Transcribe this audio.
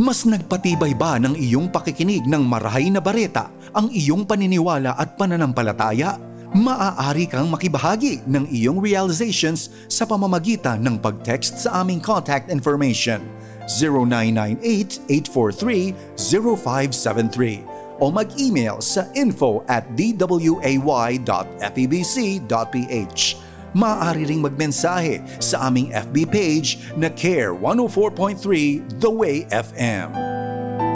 Mas nagpatibay ba ng iyong pakikinig ng marahay na bareta ang iyong paniniwala at pananampalataya? Maaari kang makibahagi ng iyong realizations sa pamamagitan ng pag-text sa aming contact information 0998-843-0573 o mag-email sa info@dway.febc.ph. Maaari ring magmensahe sa aming FB page na Care 104.3 The Way FM.